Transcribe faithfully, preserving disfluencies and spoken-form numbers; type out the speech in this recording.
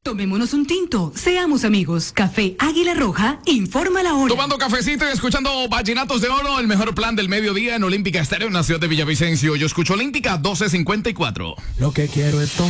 Tomémonos un tinto, seamos amigos. Café Águila Roja, informa la hora. Tomando cafecito y escuchando Vallenatos de Oro, el mejor plan del mediodía en Olímpica Estéreo en la ciudad de Villavicencio. Yo escucho Olímpica doce cincuenta y cuatro. Lo que quiero es